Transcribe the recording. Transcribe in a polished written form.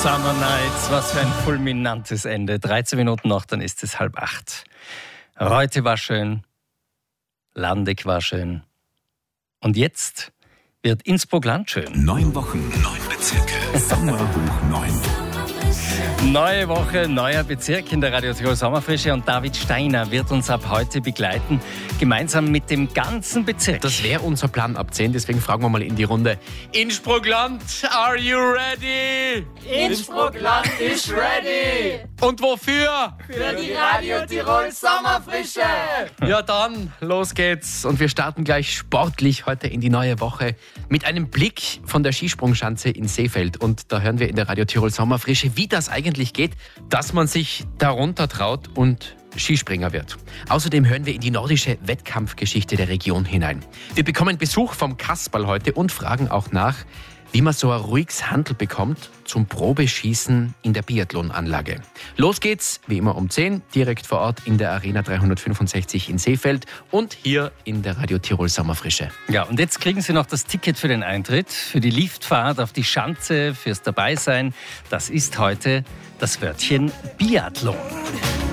Summer Nights, was für ein fulminantes Ende. 13 Minuten noch, dann ist es 7:30. Reute war schön, Landeck war schön. Und jetzt wird Innsbruck-Land schön. 9 Wochen, 9 Bezirke. Sommer hoch 9. Neue Woche, neuer Bezirk in der Radio Tirol Sommerfrische und David Steiner wird uns ab heute begleiten, gemeinsam mit dem ganzen Bezirk. Das wäre unser Plan ab 10, deswegen fragen wir mal in die Runde. Innsbruck-Land, are you ready? Innsbruck-Land ist ready! Und wofür? Für die Radio Tirol Sommerfrische! Ja dann, los geht's. Und wir starten gleich sportlich heute in die neue Woche mit einem Blick von der Skisprungschanze in Seefeld. Und da hören wir in der Radio Tirol Sommerfrische, wie das eigentlich geht, dass man sich darunter traut und Skispringer wird. Außerdem hören wir in die nordische Wettkampfgeschichte der Region hinein. Wir bekommen Besuch vom Kasperl heute und fragen auch nach, wie man so ein ruhiges Handl bekommt zum Probeschießen in der Biathlonanlage. Los geht's, wie immer um 10, direkt vor Ort in der Arena 365 in Seefeld und hier in der Radio Tirol Sommerfrische. Ja, und jetzt kriegen Sie noch das Ticket für den Eintritt, für die Liftfahrt auf die Schanze, fürs Dabeisein. Das ist heute das Wörtchen Biathlon.